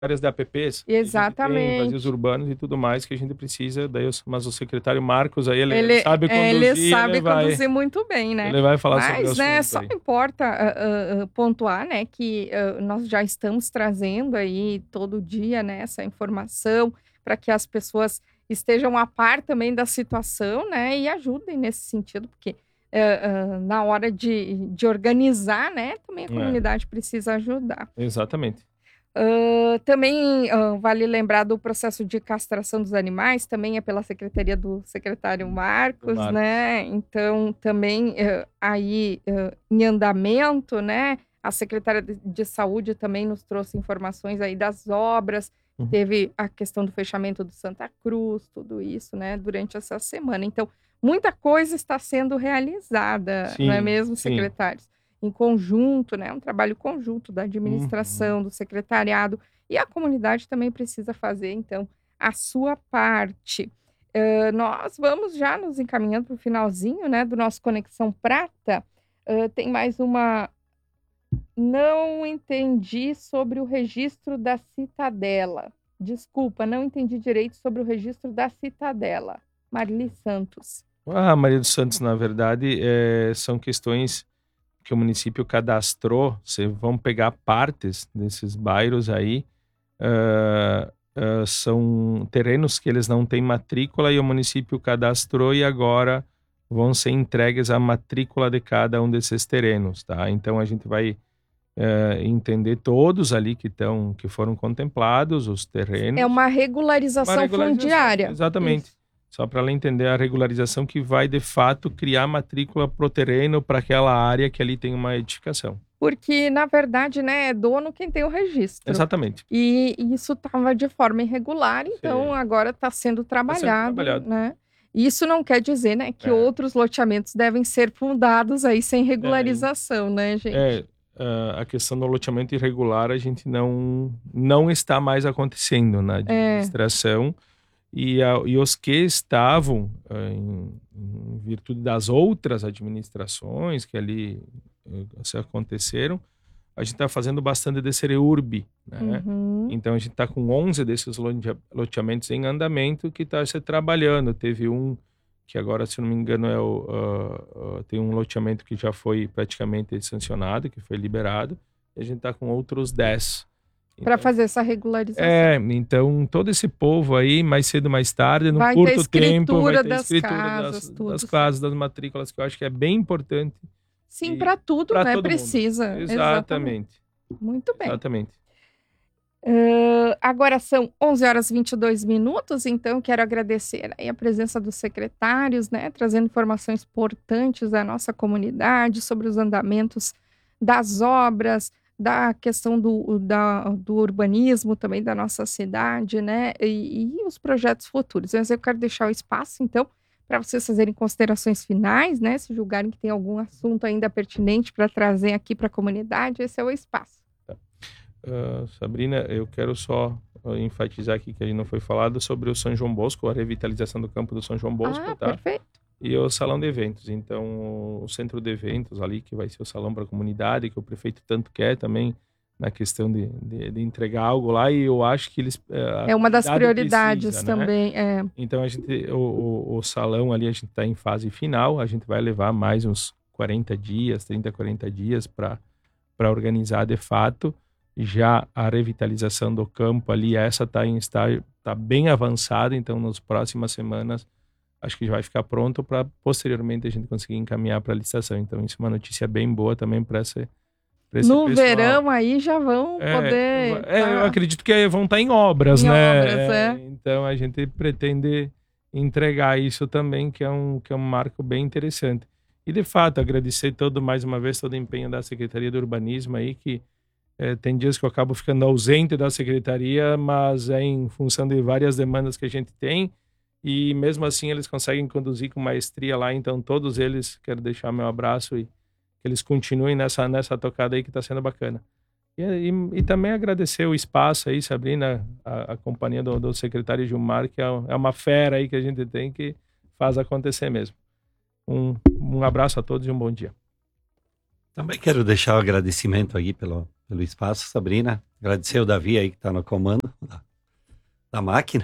áreas da APPs, que a gente tem, Exatamente. vazios urbanos e tudo mais que a gente precisa. Mas o secretário Marcos aí, ele Ele, sabe ele conduzir, sabe conduzir muito bem, né? ele vai falar sobre o Mas, né, assunto só aí. importa pontuar, né, que nós já estamos trazendo aí todo dia, né, essa informação para que as pessoas estejam a par também da situação, né, e ajudem nesse sentido, porque na hora de organizar, né, também a É, comunidade precisa ajudar. exatamente. Também vale lembrar do processo de castração dos animais, também é pela secretaria do secretário Do Marcos, Marcos. né? Então, também aí em andamento, né? A secretária de Saúde também nos trouxe informações aí das obras, Uhum. teve a questão do fechamento do Santa Cruz, tudo isso, né? Durante essa semana. Então, muita coisa está sendo realizada, não é Sim, mesmo, sim. secretários? Em conjunto, né? Um trabalho conjunto da Uhum. administração, do secretariado, e a comunidade também precisa fazer, então, a sua parte. Nós vamos já nos encaminhando para o finalzinho, né, do nosso Conexão Prata. Tem mais uma. Não entendi sobre o registro da Citadela. Desculpa, não entendi direito sobre o registro da Citadela. Marli Santos. Maria dos Santos, na verdade, são questões que o município cadastrou. Vamos pegar partes desses bairros aí. São terrenos que eles não têm matrícula e o município cadastrou e agora vão ser entregues a matrícula de cada um desses terrenos, tá? Então a gente vai entender todos ali que foram contemplados, os terrenos. É uma regularização fundiária. Exatamente. Isso. Só para ela entender a regularização que vai, de fato, criar matrícula pro terreno para aquela área que ali tem uma edificação. Porque, na verdade, né, é dono quem tem o registro. Exatamente. E isso estava de forma irregular, então Sim. agora está sendo trabalhado, trabalhado. né? Isso não quer dizer, né, que outros loteamentos devem ser fundados aí sem regularização, né, gente? A questão do loteamento irregular a gente não está mais acontecendo na administração. E os que estavam, em virtude das outras administrações que ali se aconteceram, a gente está fazendo bastante desse reurb, né? Uhum. Então a gente está com 11 desses loteamentos em andamento que está se trabalhando. Teve um que agora, se não me engano, tem um loteamento que já foi praticamente sancionado, que foi liberado, e a gente está com outros 10. Para fazer essa regularização. Então todo esse povo aí, mais cedo ou mais tarde, num vai curto ter tempo, vai ter das escritura casas, das casas, das matrículas, que eu acho que é bem importante. Sim, para tudo, né? Precisa. Mundo. Exatamente. Muito bem. Exatamente. Agora são 11 horas e 22 minutos, então quero agradecer aí a presença dos secretários, né? Trazendo informações importantes da nossa comunidade sobre os andamentos das obras, da questão do urbanismo também da nossa cidade, né? E os projetos futuros. Mas eu quero deixar o espaço, então, para vocês fazerem considerações finais, né? Se julgarem que tem algum assunto ainda pertinente para trazer aqui para a comunidade, esse é o espaço. Sabrina, eu quero só enfatizar aqui que a gente não foi falado sobre o São João Bosco, a revitalização do campo do São João Bosco, tá? Perfeito. E o salão de eventos. Então, o centro de eventos ali, que vai ser o salão para a comunidade, que o prefeito tanto quer também, na questão de entregar algo lá, e eu acho que eles... é uma das prioridades precisa, também. Né? Então, o salão ali, a gente está em fase final, a gente vai levar mais uns 40 dias, 30, 40 dias para organizar de fato. Já a revitalização do campo ali, essa está bem avançada, então nas próximas semanas acho que já vai ficar pronto para posteriormente a gente conseguir encaminhar para a licitação. Então isso é uma notícia bem boa também para esse no pessoal. Verão aí já vão poder... eu acredito que vão estar em obras, né? Então a gente pretende entregar isso também, que é um marco bem interessante. E de fato, agradecer mais uma vez todo o empenho da Secretaria do Urbanismo aí, que tem dias que eu acabo ficando ausente da secretaria, mas é em função de várias demandas que a gente tem, e mesmo assim eles conseguem conduzir com maestria lá. Então todos eles, quero deixar meu abraço e que eles continuem nessa tocada aí que está sendo bacana. E também agradecer o espaço aí, Sabrina, a companhia do secretário Gilmar, que é uma fera aí que a gente tem, que faz acontecer mesmo. Um abraço a todos e um bom dia. Também quero deixar o agradecimento aí pelo espaço, Sabrina. Agradecer o Davi aí que está no comando da máquina.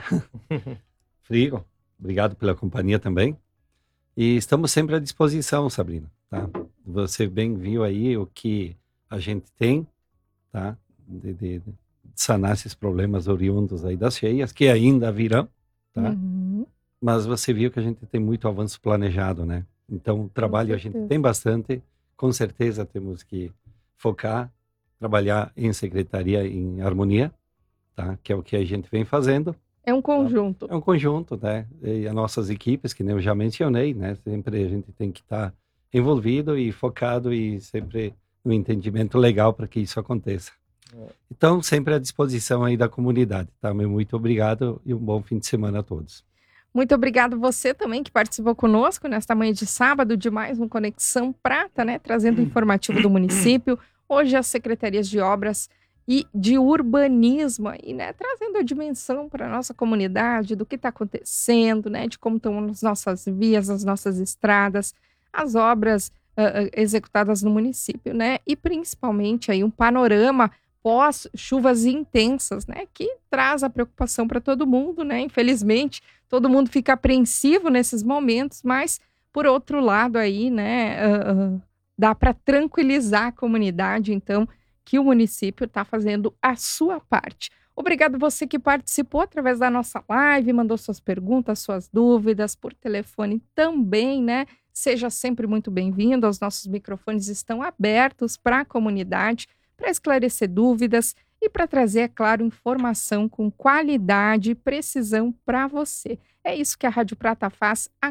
Frigo, obrigado pela companhia também. E estamos sempre à disposição, Sabrina, tá? Você bem viu aí o que a gente tem, tá? De sanar esses problemas oriundos aí das cheias, que ainda virão, tá? Uhum. Mas você viu que a gente tem muito avanço planejado, né? Então, o trabalho a gente tem bastante, com certeza temos que focar, trabalhar em secretaria, em harmonia, tá? Que é o que a gente vem fazendo. É um conjunto. É um conjunto, né? E as nossas equipes, que nem eu já mencionei, né? Sempre a gente tem que estar envolvido e focado e sempre no entendimento legal para que isso aconteça. Então, sempre à disposição aí da comunidade, tá? Muito obrigado e um bom fim de semana a todos. Muito obrigado você também que participou conosco nesta manhã de sábado de mais um Conexão Prata, né? Trazendo o informativo do município. Hoje as secretarias de obras e de urbanismo aí, né? Trazendo a dimensão para a nossa comunidade do que está acontecendo, né? De como estão as nossas vias, as nossas estradas, as obras executadas no município, né? E principalmente aí um panorama pós chuvas intensas, né? Que traz a preocupação para todo mundo, né? Infelizmente, todo mundo fica apreensivo nesses momentos, mas por outro lado aí, né? Dá para tranquilizar a comunidade, então, que o município está fazendo a sua parte. Obrigado você que participou através da nossa live, mandou suas perguntas, suas dúvidas por telefone também, né? Seja sempre muito bem-vindo, os nossos microfones estão abertos para a comunidade, para esclarecer dúvidas e para trazer, é claro, informação com qualidade e precisão para você. É isso que a Rádio Prata faz há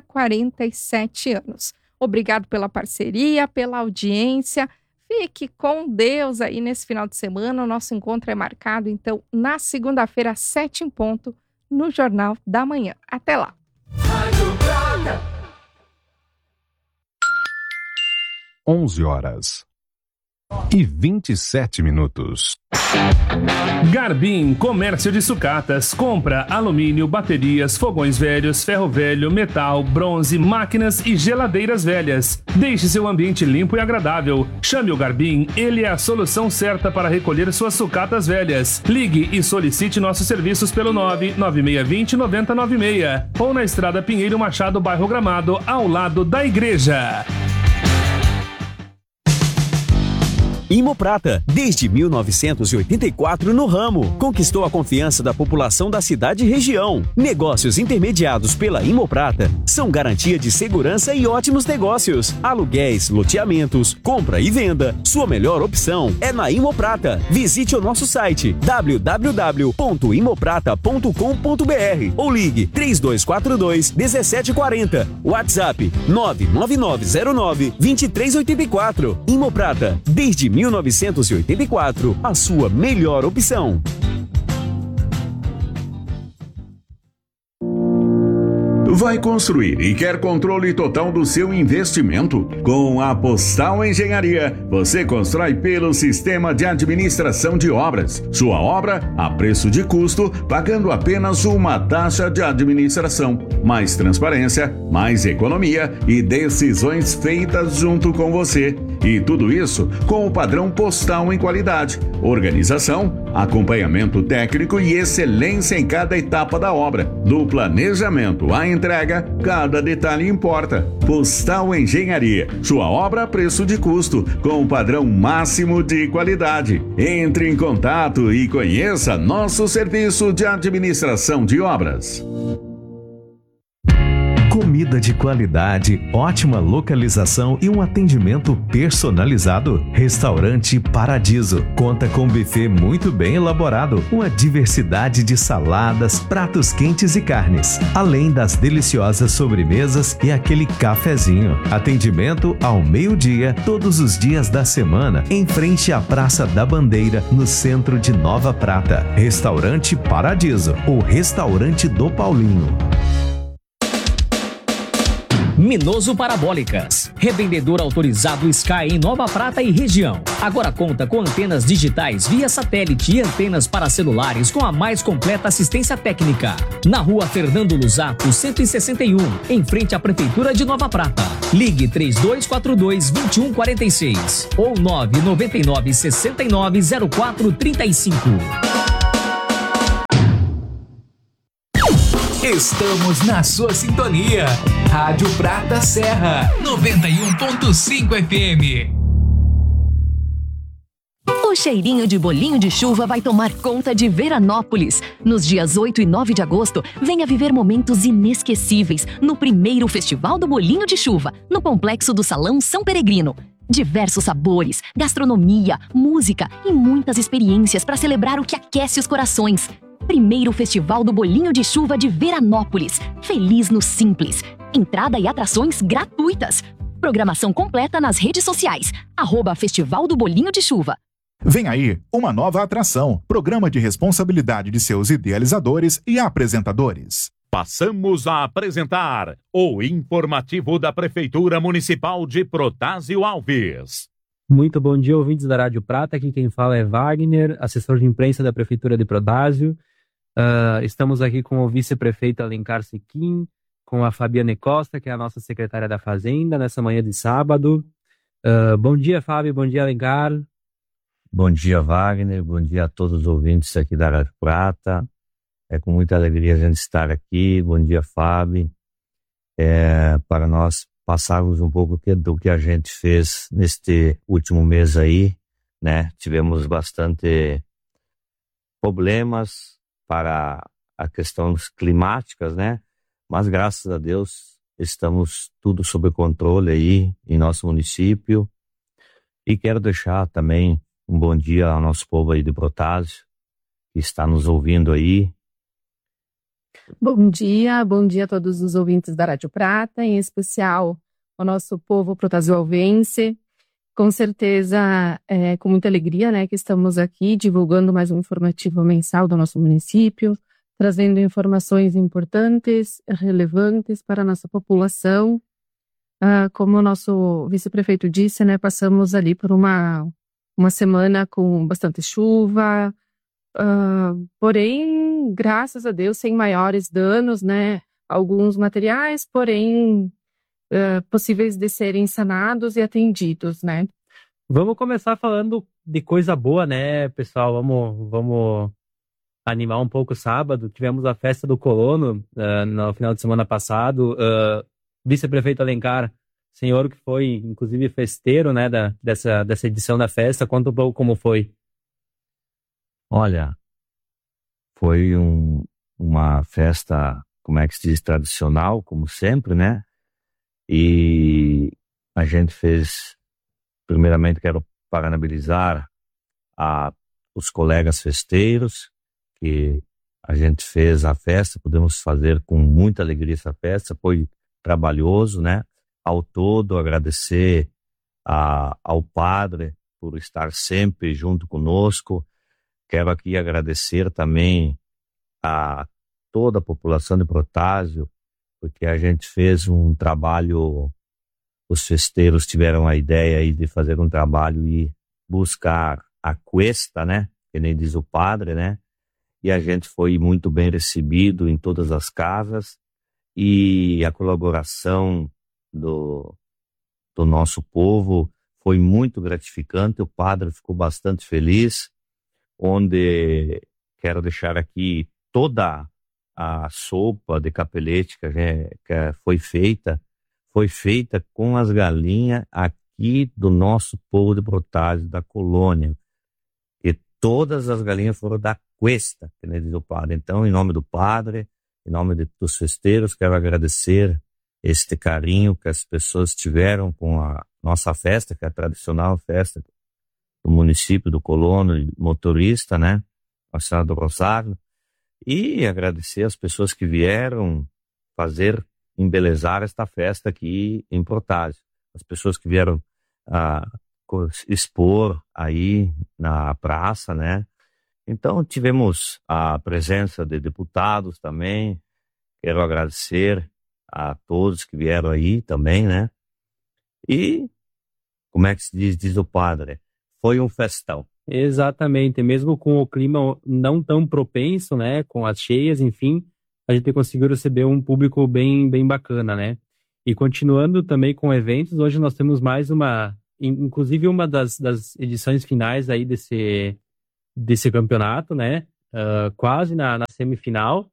47 anos. Obrigado pela parceria, pela audiência. Fique com Deus aí nesse final de semana. O nosso encontro é marcado, então, na segunda-feira, às 7 em ponto, no Jornal da Manhã. Até lá. Rádio Prata. 11h27. Garbim Comércio de Sucatas. Compra alumínio, baterias, fogões velhos, ferro velho, metal, bronze, máquinas e geladeiras velhas. Deixe seu ambiente limpo e agradável. Chame o Garbim, ele é a solução certa para recolher suas sucatas velhas. Ligue e solicite nossos serviços pelo 99620-9096 ou na Estrada Pinheiro Machado, bairro Gramado, ao lado da igreja. Imoprata, desde 1984 no ramo, conquistou a confiança da população da cidade e região. Negócios intermediados pela Imoprata são garantia de segurança e ótimos negócios. Aluguéis, loteamentos, compra e venda. Sua melhor opção é na Imoprata. Visite o nosso site www.imoprata.com.br ou ligue 3242-1740. WhatsApp 99909-2384. Imoprata, desde 1984, a sua melhor opção. Vai construir e quer controle total do seu investimento? Com a Postal Engenharia, você constrói pelo Sistema de Administração de Obras. Sua obra a preço de custo, pagando apenas uma taxa de administração. Mais transparência, mais economia e decisões feitas junto com você. E tudo isso com o padrão postal em qualidade, organização, acompanhamento técnico e excelência em cada etapa da obra. Do planejamento à entrega, cada detalhe importa. Postal Engenharia, sua obra a preço de custo, com o padrão máximo de qualidade. Entre em contato e conheça nosso serviço de administração de obras. Comida de qualidade, ótima localização e um atendimento personalizado. Restaurante Paradiso conta com um buffet muito bem elaborado, uma diversidade de saladas, pratos quentes e carnes, além das deliciosas sobremesas e aquele cafezinho. Atendimento ao meio-dia, todos os dias da semana, em frente à Praça da Bandeira, no centro de Nova Prata. Restaurante Paradiso, o restaurante do Paulinho. Minoso Parabólicas, revendedor autorizado Sky em Nova Prata e região. Agora conta com antenas digitais via satélite e antenas para celulares com a mais completa assistência técnica. Na rua Fernando Luzato, 161, em frente à Prefeitura de Nova Prata. Ligue 3242-2146 ou 999-690435. Estamos na sua sintonia. Rádio Prata Serra, 91.5 FM. O cheirinho de bolinho de chuva vai tomar conta de Veranópolis. Nos dias 8 e 9 de agosto, venha viver momentos inesquecíveis no primeiro Festival do Bolinho de Chuva, no Complexo do Salão São Peregrino. Diversos sabores, gastronomia, música e muitas experiências para celebrar o que aquece os corações. Primeiro Festival do Bolinho de Chuva de Veranópolis. Feliz no Simples. Entrada e atrações gratuitas. Programação completa nas redes sociais. @Festival do Bolinho de Chuva. Vem aí uma nova atração, programa de responsabilidade de seus idealizadores e apresentadores. Passamos a apresentar o informativo da Prefeitura Municipal de Protásio Alves. Muito bom dia, ouvintes da Rádio Prata. Aqui quem fala é Wagner, assessor de imprensa da Prefeitura de Protásio. Estamos aqui com o vice-prefeito Alencar Sequim, com a Fabiane Costa, que é a nossa secretária da Fazenda, nessa manhã de sábado. Bom dia, Fábio. Bom dia, Alencar. Bom dia, Wagner. Bom dia a todos os ouvintes aqui da Rádio Prata. É com muita alegria a gente estar aqui. Bom dia, Fábio. Para nós passarmos um pouco do que a gente fez neste último mês aí, né? Tivemos bastante problemas para a questões climáticas, né? Mas graças a Deus estamos tudo sob controle aí em nosso município. E quero deixar também um bom dia ao nosso povo aí de Protásio, que está nos ouvindo aí. Bom dia a todos os ouvintes da Rádio Prata, em especial ao nosso povo protasioalvense. Com certeza, com muita alegria, né, que estamos aqui divulgando mais um informativo mensal do nosso município, trazendo informações importantes, relevantes para a nossa população. Como o nosso vice-prefeito disse, né, passamos ali por uma semana com bastante chuva, porém, graças a Deus, sem maiores danos, né, alguns materiais, porém, possíveis de serem sanados e atendidos, né? Vamos começar falando de coisa boa, né, pessoal? Vamos animar um pouco o sábado. Tivemos a festa do Colono no final de semana passado. Vice-prefeito Alencar, senhor que foi, inclusive, festeiro, né, dessa edição da festa. Conta um pouco como foi. Olha, foi uma festa, como é que se diz, tradicional, como sempre, né? E a gente fez, primeiramente quero parabenizar os colegas festeiros, que a gente fez a festa, podemos fazer com muita alegria essa festa, foi trabalhoso, né? Ao todo, agradecer ao padre por estar sempre junto conosco. Quero aqui agradecer também a toda a população de Protásio, porque a gente fez um trabalho, os festeiros tiveram a ideia aí de fazer um trabalho e buscar a cuesta, né? Que nem diz o padre, né? E a gente foi muito bem recebido em todas as casas e a colaboração do nosso povo foi muito gratificante. O padre ficou bastante feliz, onde quero deixar aqui toda a sopa de capelete que foi feita com as galinhas aqui do nosso povo de Protásio, da colônia. E todas as galinhas foram da cuesta, que nem diz o padre. Então, em nome do padre, em nome dos festeiros, quero agradecer este carinho que as pessoas tiveram com a nossa festa, que é a tradicional festa do município do Colono, motorista, né? A Senhora do Rosário. E agradecer as pessoas que vieram embelezar esta festa aqui em Protásio. As pessoas que vieram expor aí na praça, né? Então, tivemos a presença de deputados também. Quero agradecer a todos que vieram aí também, né? E, como é que se diz o padre? Foi um festão. Exatamente, mesmo com o clima não tão propenso, né, com as cheias, enfim, a gente conseguiu receber um público bem bacana, né? E continuando também com eventos, hoje nós temos mais inclusive uma das edições finais aí desse campeonato, né? Quase na semifinal.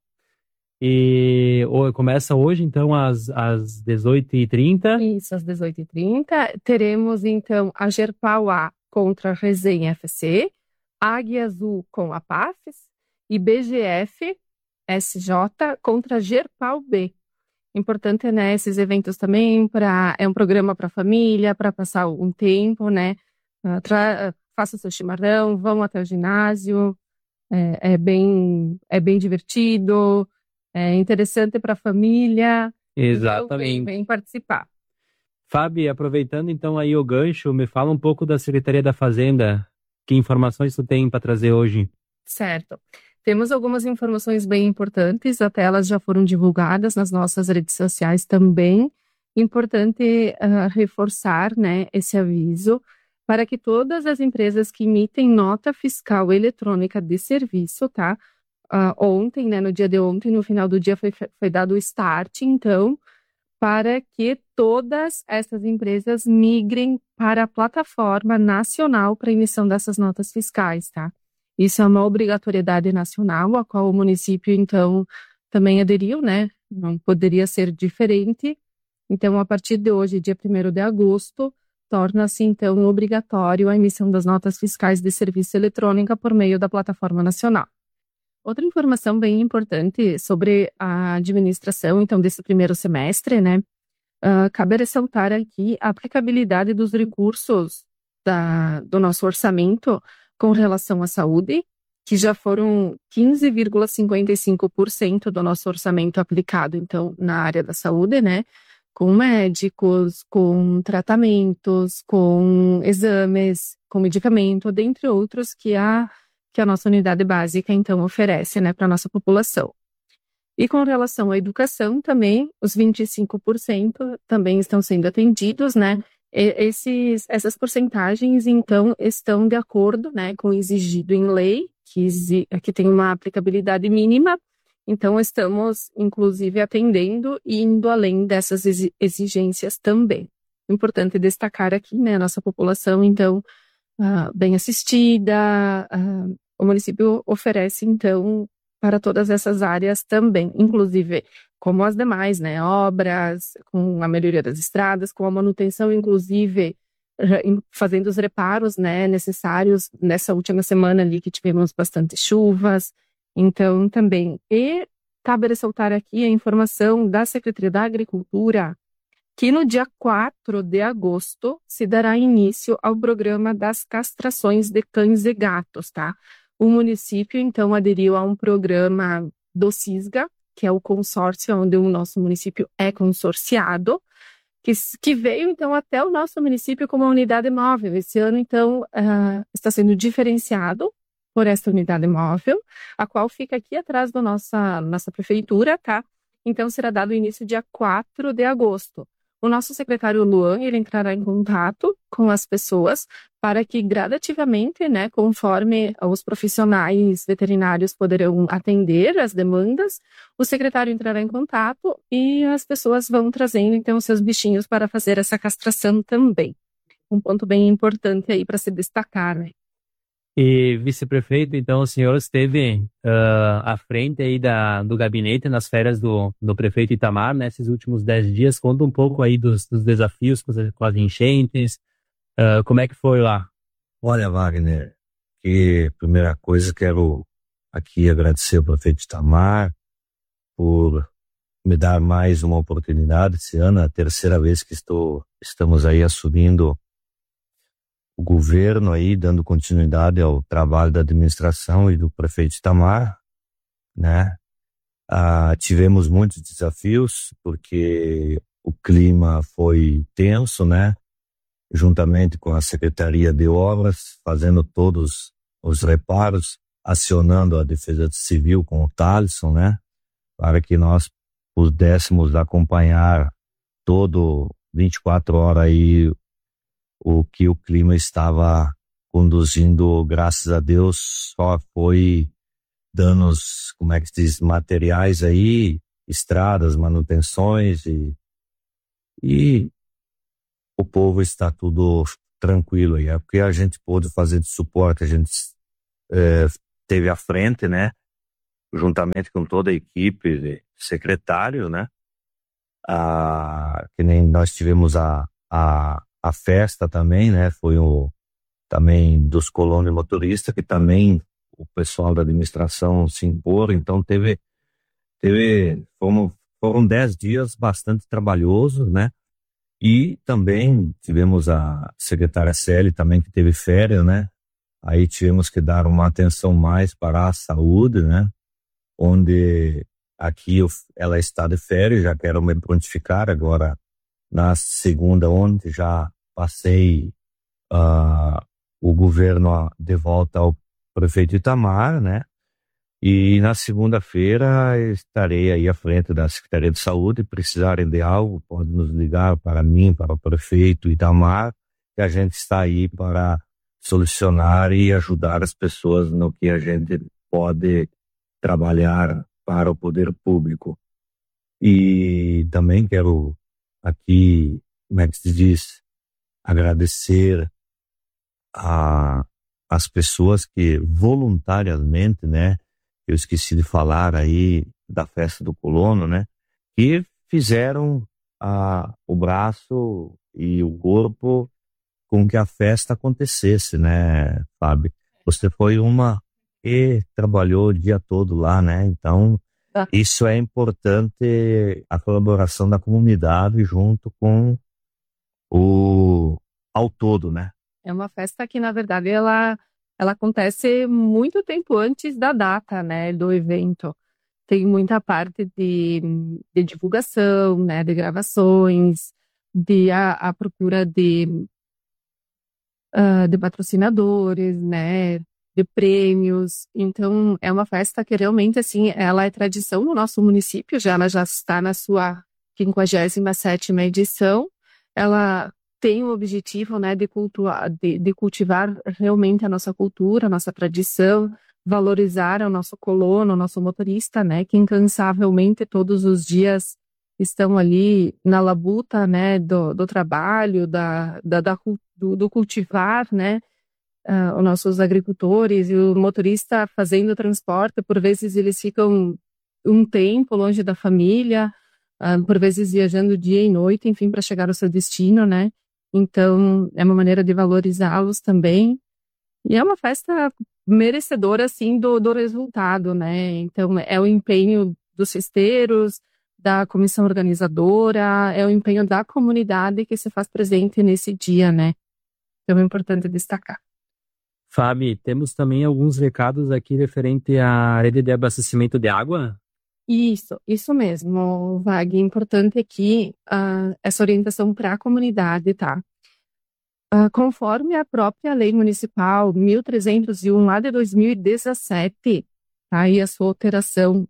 E começa hoje, então, às 18h30. Isso, às 18h30. Teremos, então, a Gerpal A contra a Resenha FC, Águia Azul com a PAFES e BGF SJ contra a Gerpal B. Importante, né, esses eventos também, é um programa para a família, para passar um tempo, né, faça o seu chimarrão, vão até o ginásio, é bem divertido, é interessante para a família. Exatamente. Então, vem participar. Fábio, aproveitando então aí o gancho, me fala um pouco da Secretaria da Fazenda. Que informações tu tem para trazer hoje? Certo. Temos algumas informações bem importantes, até elas já foram divulgadas nas nossas redes sociais também. Importante reforçar, né, esse aviso para que todas as empresas que emitem nota fiscal eletrônica de serviço, tá? Ontem, né, no dia de ontem, no final do dia foi dado o start, então, para que todas essas empresas migrem para a plataforma nacional para emissão dessas notas fiscais, tá? Isso é uma obrigatoriedade nacional, a qual o município, então, também aderiu, né? Não poderia ser diferente. Então, a partir de hoje, dia 1º de agosto, torna-se, então, obrigatório a emissão das notas fiscais de serviço eletrônica por meio da plataforma nacional. Outra informação bem importante sobre a administração, então, desse primeiro semestre, né? Cabe ressaltar aqui a aplicabilidade dos recursos do nosso orçamento com relação à saúde, que já foram 15,55% do nosso orçamento aplicado, então, na área da saúde, né? Com médicos, com tratamentos, com exames, com medicamento, dentre outros que a nossa unidade básica, então, oferece, né, para a nossa população. E com relação à educação também, os 25% também estão sendo atendidos, né? Essas porcentagens, então, estão de acordo, né, com o exigido em lei, que tem uma aplicabilidade mínima. Então, estamos, inclusive, atendendo e indo além dessas exigências também. Importante destacar aqui, né, a nossa população, então, bem assistida. O município oferece, então, para todas essas áreas também, inclusive como as demais, né, obras, com a melhoria das estradas, com a manutenção, inclusive fazendo os reparos, né, necessários nessa última semana ali que tivemos bastante chuvas, então também. E cabe ressaltar aqui a informação da Secretaria da Agricultura que no dia 4 de agosto se dará início ao programa das castrações de cães e gatos, tá? O município, então, aderiu a um programa do CISGA, que é o consórcio onde o nosso município é consorciado, que veio, então, até o nosso município como uma unidade móvel. Esse ano, então, está sendo diferenciado por esta unidade móvel, a qual fica aqui atrás da nossa prefeitura, tá? Então, será dado início dia 4 de agosto. O nosso secretário Luan, ele entrará em contato com as pessoas para que gradativamente, né, conforme os profissionais veterinários poderão atender as demandas, o secretário entrará em contato e as pessoas vão trazendo, então, seus bichinhos para fazer essa castração também. Um ponto bem importante aí para se destacar, né? E, vice-prefeito, então, o senhor esteve à frente aí do gabinete nas férias do prefeito Itamar, nesses últimos 10 dias. Conta um pouco aí dos desafios com as enchentes. Como é que foi lá? Olha, Wagner, que primeira coisa, quero aqui agradecer ao prefeito Itamar por me dar mais uma oportunidade esse ano, a terceira vez que estamos aí assumindo o governo aí, dando continuidade ao trabalho da administração e do prefeito Itamar, né? Tivemos muitos desafios, porque o clima foi tenso, né? Juntamente com a Secretaria de Obras, fazendo todos os reparos, acionando a Defesa Civil com o Thaleson, né? Para que nós pudéssemos acompanhar todo 24 horas aí o que o clima estava conduzindo. Graças a Deus só foi danos, como é que se diz, materiais aí, estradas, manutenções e o povo está tudo tranquilo aí. É porque a gente pôde fazer de suporte, a gente teve à frente, né, juntamente com toda a equipe de secretário, né, que nem nós tivemos a festa também, né, foi também dos colonos motoristas, que também o pessoal da administração se impor, então foram 10 dias bastante trabalhosos, né, e também tivemos a secretária Célia também, que teve férias, né, aí tivemos que dar uma atenção mais para a saúde, né, onde aqui ela está de férias, já quero me prontificar agora na segunda, onde já passei o governo de volta ao prefeito Itamar, né? E na segunda-feira estarei aí à frente da Secretaria de Saúde. Precisarem de algo, podem nos ligar para mim, para o prefeito Itamar, que a gente está aí para solucionar e ajudar as pessoas no que a gente pode trabalhar para o poder público. E também quero aqui, como é que se diz, agradecer as pessoas que voluntariamente, né, eu esqueci de falar aí da festa do colono, né, que fizeram o braço e o corpo com que a festa acontecesse, né, Fábio? Você foi uma que trabalhou o dia todo lá, né, então isso é importante, a colaboração da comunidade junto com ao todo, né? É uma festa que, na verdade, ela acontece muito tempo antes da data, né, do evento. Tem muita parte de divulgação, né, de gravações, a procura de patrocinadores, né, de prêmios. Então, é uma festa que realmente, assim, ela é tradição no nosso município, ela já está na sua 57ª edição. Ela tem o objetivo, né, de cultivar realmente a nossa cultura, a nossa tradição, valorizar o nosso colono, o nosso motorista, né, que incansavelmente todos os estão ali na labuta, né, do trabalho, do cultivar, né, os nossos agricultores e o motorista fazendo o transporte. Por vezes eles ficam um tempo longe da família, por vezes viajando dia e noite, enfim, para chegar ao seu destino, né? Então, é uma maneira de valorizá-los também. E é uma festa merecedora, assim, do resultado, né? Então, é o empenho dos festeiros, da comissão organizadora, é o empenho da comunidade que se faz presente nesse dia, né? Então, é importante destacar. Fábio, temos também alguns recados aqui referente à rede de abastecimento de água? Isso mesmo, Wag. Importante aqui essa orientação para a comunidade, tá? Conforme a própria lei municipal 1301 lá de 2017, tá? E a sua alteração,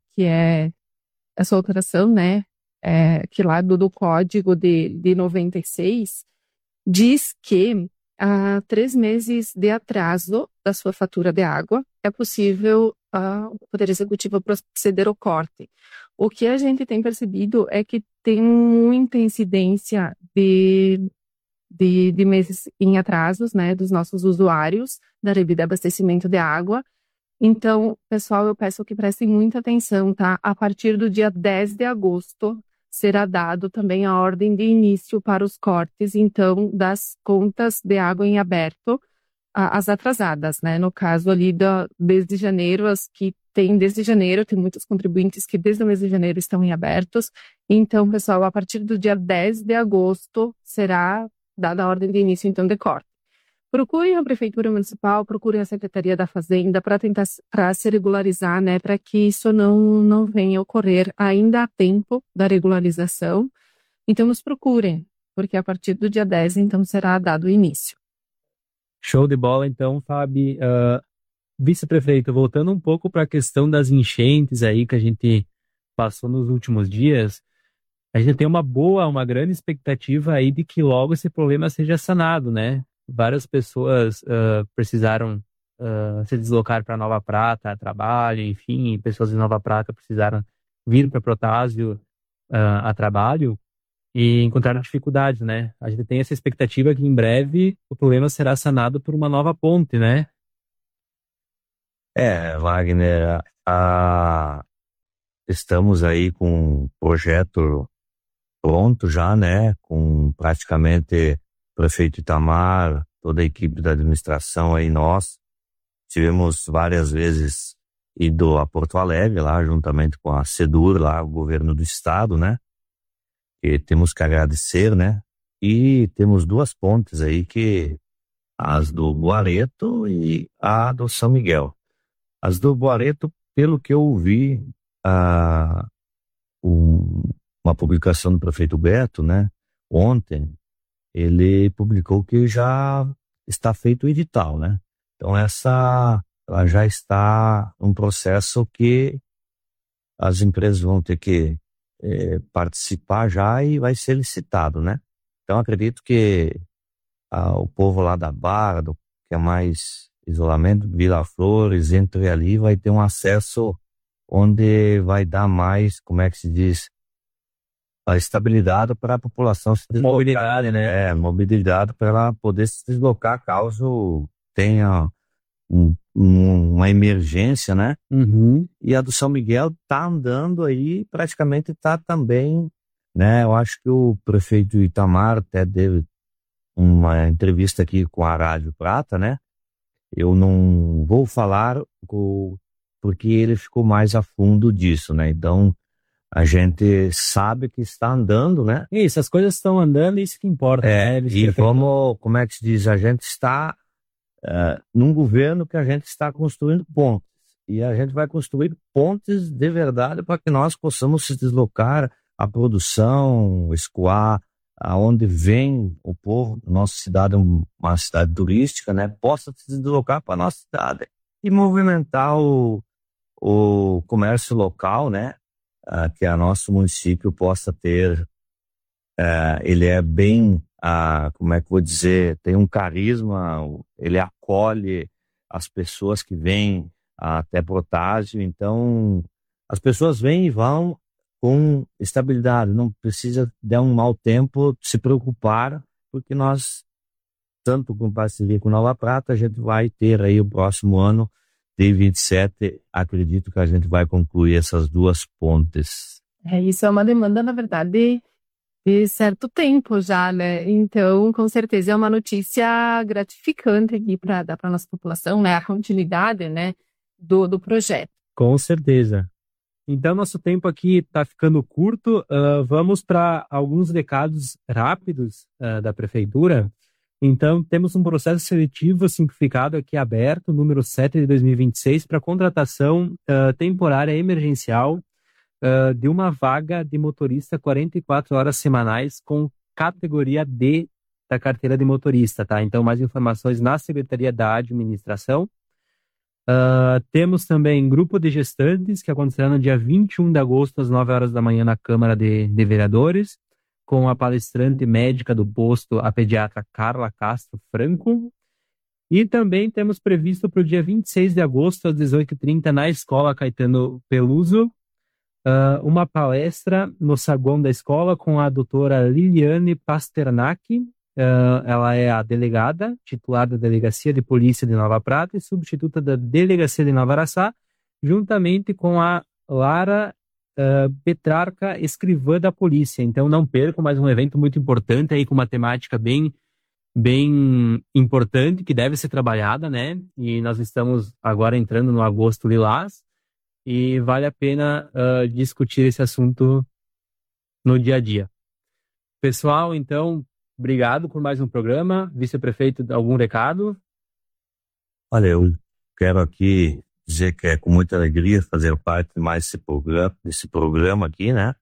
né? Que lá do Código de 96, diz que 3 meses de atraso da sua fatura de água é possível o Poder Executivo proceder ao corte. O que a gente tem percebido é que tem muita incidência de meses em atrasos, né, dos nossos usuários da rede de abastecimento de água. Então, pessoal, eu peço que prestem muita atenção, tá? A partir do dia 10 de agosto, será dado também a ordem de início para os cortes, então, das contas de água em aberto, as atrasadas, né? No caso ali, desde janeiro, as que tem desde janeiro, tem muitos contribuintes que desde o mês de janeiro estão em abertos. Então, pessoal, a partir do dia 10 de agosto, será dada a ordem de início, então, de corte. Procurem a Prefeitura Municipal, procurem a Secretaria da Fazenda para se regularizar, né, para que isso não venha a ocorrer. Ainda há tempo da regularização, então nos procurem, porque a partir do dia 10, então, será dado o início. Show de bola, então, Fábio. Vice-prefeito, voltando um pouco para a questão das enchentes aí que a gente passou nos últimos dias, a gente tem uma grande expectativa aí de que logo esse problema seja sanado, né? Várias pessoas precisaram se deslocar para Nova Prata a trabalho, enfim, pessoas de Nova Prata precisaram vir para Protásio a trabalho e encontraram dificuldades, né? A gente tem essa expectativa que em breve o problema será sanado por uma nova ponte, né? Wagner, estamos aí com um projeto pronto já, né? Com praticamente o prefeito Itamar, toda a equipe da administração aí, nós tivemos várias vezes ido a Porto Alegre, lá juntamente com a SEDUR, lá o governo do estado, né? E temos que agradecer, né? E temos 2 pontes aí, as do Boareto e a do São Miguel. As do Boareto, pelo que eu ouvi, uma publicação do prefeito Beto, né? Ontem, ele publicou que já está feito o edital, né? Então ela já está um processo que as empresas vão ter que participar já e vai ser licitado, né? Então acredito que o povo lá da Barra, que é mais isolamento, Vila Flores, entre ali, vai ter um acesso onde vai dar mais, como é que se diz, a estabilidade para a população se deslocar. Mobilidade, né? Mobilidade para ela poder se deslocar caso tenha uma emergência, né? Uhum. E a do São Miguel tá andando aí, praticamente tá também, né? Eu acho que o prefeito Itamar até deu uma entrevista aqui com a Rádio Prata, né? Eu não vou falar porque ele ficou mais a fundo disso, né? Então, a gente sabe que está andando, né? Isso, as coisas estão andando e isso que importa. Né? E vamos, como é que se diz? A gente está num governo que a gente está construindo pontes. E a gente vai construir pontes de verdade para que nós possamos se deslocar a produção, escoar, aonde vem o povo. Nossa cidade é uma cidade turística, né? Possa se deslocar para a nossa cidade e movimentar o comércio local, né? Que a nosso município possa ter. Ele é bem, como é que eu vou dizer, tem um carisma, ele acolhe as pessoas que vêm até Protásio, então as pessoas vêm e vão com estabilidade, não precisa de um mau tempo se preocupar, porque nós, tanto com parceria com Nova Prata, a gente vai ter aí o próximo ano, de 27, acredito que a gente vai concluir essas 2 pontes. Isso é uma demanda, na verdade, de certo tempo já, né? Então, com certeza é uma notícia gratificante aqui para dar para a nossa população, né? A continuidade, né, do projeto. Com certeza. Então, nosso tempo aqui está ficando curto. Vamos para alguns recados rápidos da Prefeitura. Então, temos um processo seletivo simplificado aqui aberto, número 7 de 2026, para contratação temporária emergencial de uma vaga de motorista 44 horas semanais com categoria D da carteira de motorista, tá? Então, mais informações na Secretaria da Administração. Temos também grupo de gestantes, que acontecerá no dia 21 de agosto, às 9 horas da manhã, na Câmara de Vereadores, com a palestrante médica do posto, a pediatra Carla Castro Franco. E também temos previsto para o dia 26 de agosto, às 18h30, na Escola Caetano Peluso, uma palestra no saguão da escola com a doutora Liliane Pasternak. Ela é a delegada, titular da Delegacia de Polícia de Nova Prata e substituta da Delegacia de Nova Araçá, juntamente com a Lara Petrarca, escrivã da polícia. Então não percam, mais um evento muito importante aí, com uma temática bem importante, que deve ser trabalhada, né? E nós estamos agora entrando no agosto lilás e vale a pena discutir esse assunto no dia a dia. Pessoal, então, obrigado por mais um programa. Vice-prefeito, algum recado? Olha, eu quero aqui dizer que é com muita alegria fazer parte de mais desse programa aqui, né?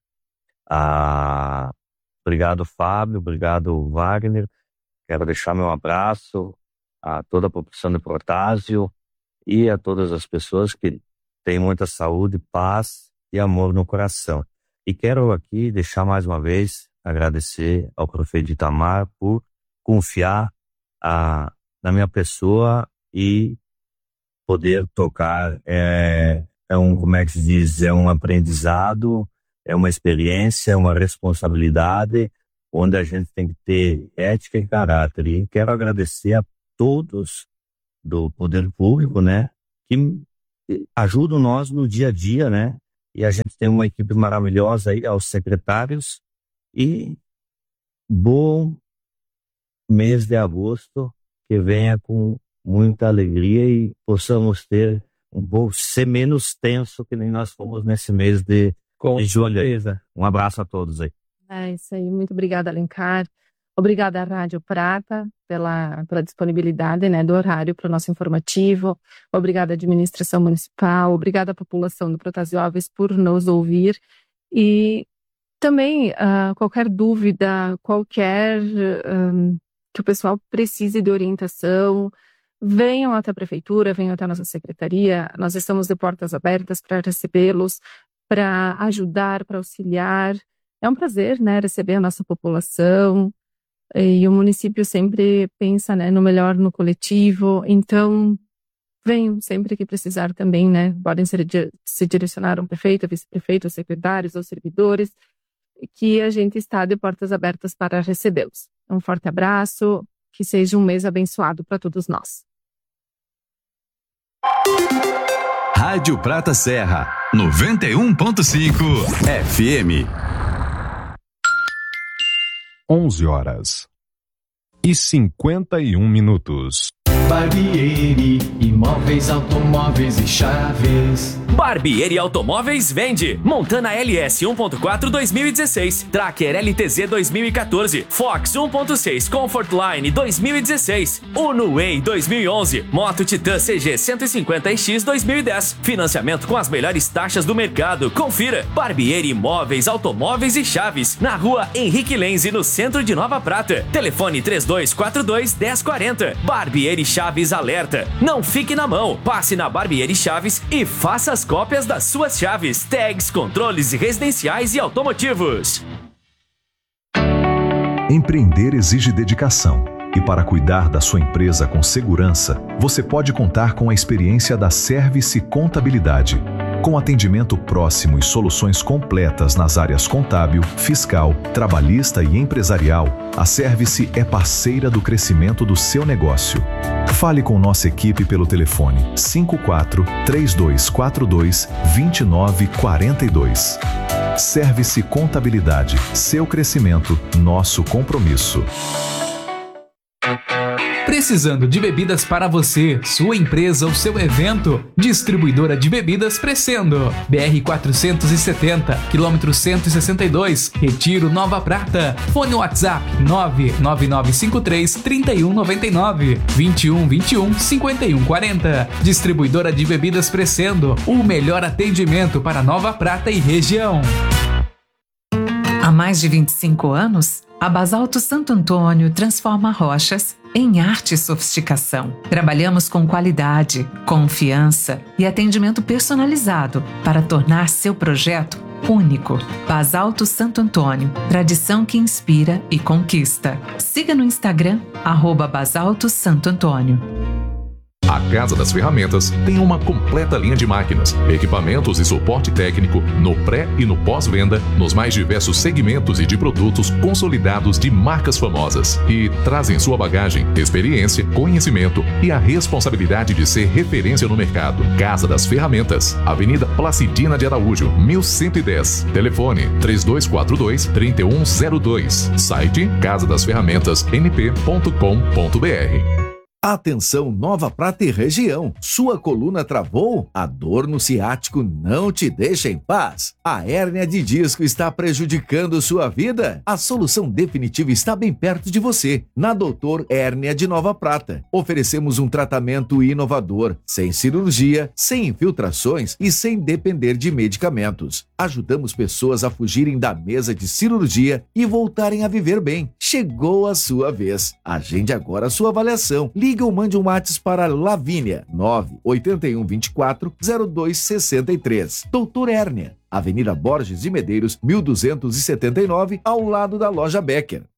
Obrigado, Fábio, obrigado, Wagner. Quero deixar meu abraço a toda a população de Protásio e a todas as pessoas que têm muita saúde, paz e amor no coração. E quero aqui deixar mais uma vez, agradecer ao prefeito de Itamar por confiar na minha pessoa e poder tocar. Como é que se diz? É um aprendizado, é uma experiência, é uma responsabilidade, onde a gente tem que ter ética e caráter. E quero agradecer a todos do poder público, né, que ajudam nós no dia a dia, né, e a gente tem uma equipe maravilhosa aí, aos secretários, e bom mês de agosto, que venha com muita alegria e possamos ter ser menos tenso que nem nós fomos nesse mês de julho. Um abraço a todos aí. É isso aí, muito obrigada, Alencar. Obrigada à Rádio Prata pela disponibilidade, né, do horário para o nosso informativo. Obrigada à administração municipal, obrigada à população do Protasióveis por nos ouvir. E também, qualquer dúvida, que o pessoal precise de orientação, venham até a prefeitura, venham até a nossa secretaria. Nós estamos de portas abertas para recebê-los, para ajudar, para auxiliar. É um prazer, né, receber a nossa população. E o município sempre pensa, né, no melhor no coletivo. Venham sempre que precisar também, né? Podem se direcionar a um prefeito, a vice-prefeito, aos secretários, aos servidores, que a gente está de portas abertas para recebê-los. Um forte abraço, que seja um mês abençoado para todos nós. Rádio Prata Serra, 91.5 FM. 11h51. Barbieri, imóveis, automóveis e chaves. Barbieri Automóveis vende Montana LS 1.4 2016, Tracker LTZ 2014, Fox 1.6 Comfortline 2016, Uno Way 2011, Moto Titan CG 150X 2010. Financiamento com as melhores taxas do mercado. Confira. Barbieri Imóveis, Automóveis e Chaves, na rua Henrique Lenze, no centro de Nova Prata. Telefone 3242-1040. Barbieri Chaves alerta. Não fique na mão. Passe na Barbieri Chaves e faça as cópias das suas chaves, tags, controles residenciais e automotivos. Empreender exige dedicação. E para cuidar da sua empresa com segurança, você pode contar com a experiência da Service Contabilidade. Com atendimento próximo e soluções completas nas áreas contábil, fiscal, trabalhista e empresarial, a Service é parceira do crescimento do seu negócio. Fale com nossa equipe pelo telefone 54-3242-2942. Service Contabilidade, seu crescimento, nosso compromisso. Precisando de bebidas para você, sua empresa ou seu evento? Distribuidora de bebidas Crescendo. BR-470, quilômetro 162, Retiro, Nova Prata. Fone WhatsApp 99953-3199, 2121-5140. Distribuidora de bebidas Crescendo, o melhor atendimento para Nova Prata e região. Há mais de 25 anos, a Basalto Santo Antônio transforma rochas em arte e sofisticação. Trabalhamos com qualidade, confiança e atendimento personalizado para tornar seu projeto único. Basalto Santo Antônio, tradição que inspira e conquista. Siga no Instagram, @Basalto Santo Antônio. A Casa das Ferramentas tem uma completa linha de máquinas, equipamentos e suporte técnico no pré e no pós-venda, nos mais diversos segmentos e de produtos consolidados de marcas famosas. E traz em sua bagagem experiência, conhecimento e a responsabilidade de ser referência no mercado. Casa das Ferramentas, Avenida Placidina de Araújo, 1110. Telefone 3242-3102. Site casadasferramentasnp.com.br. Atenção, Nova Prata e região. Sua coluna travou? A dor no ciático não te deixa em paz? A hérnia de disco está prejudicando sua vida? A solução definitiva está bem perto de você. Na Doutor Hérnia de Nova Prata. Oferecemos um tratamento inovador, sem cirurgia, sem infiltrações e sem depender de medicamentos. Ajudamos pessoas a fugirem da mesa de cirurgia e voltarem a viver bem. Chegou a sua vez. Agende agora a sua avaliação. Liga ou mande um WhatsApp para Lavínia, 98124-0263. Doutor Hérnia, Avenida Borges de Medeiros, 1279, ao lado da loja Becker.